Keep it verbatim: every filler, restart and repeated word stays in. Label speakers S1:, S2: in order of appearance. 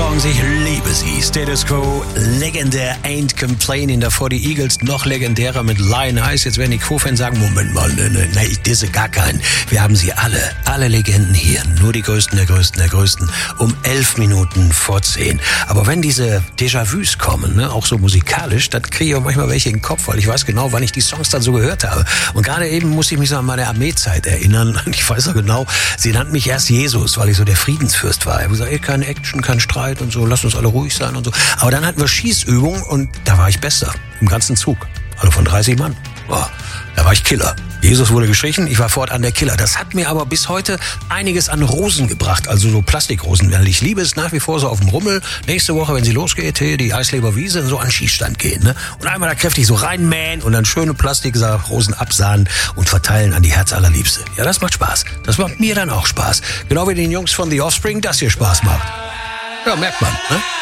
S1: Songs, ich liebe sie. Status Quo, legendär, Ain't Complaining. Davor die Eagles, noch legendärer mit Lion Eyes. Jetzt werden die Quo-Fans sagen, Moment mal, ne, ne, ne, ich disse gar keinen. Wir haben sie alle, alle Legenden hier. Nur die Größten der Größten der Größten. Um elf Minuten vor zehn. Aber wenn diese Déjà-vus kommen, ne, auch so musikalisch, dann kriege ich auch manchmal welche in den Kopf, weil ich weiß genau, wann ich die Songs dann so gehört habe. Und gerade eben musste ich mich so an meine Armeezeit erinnern. Und ich weiß so genau, sie nannten mich erst Jesus, weil ich so der Friedensfürst war. Ich habe gesagt, ey, keine Action, kein Streit und so, lass uns alle ruhig sein und so. Aber dann hatten wir Schießübungen und da war ich Bester. Im ganzen Zug. Also von dreißig Mann. Boah, da war ich Killer. Jesus wurde gestrichen, ich war fortan der Killer. Das hat mir aber bis heute einiges an Rosen gebracht, also so Plastikrosen. Weil ich liebe es nach wie vor so auf dem Rummel. Nächste Woche, wenn sie losgeht, hier die Eisleber Wiese, so an den Schießstand gehen. Ne? Und einmal da kräftig so reinmähen und dann schöne Plastikrosen absahnen und verteilen an die Herz allerliebste. Ja, das macht Spaß. Das macht mir dann auch Spaß. Genau wie den Jungs von The Offspring das hier Spaß macht. Ja, merkt man, ne?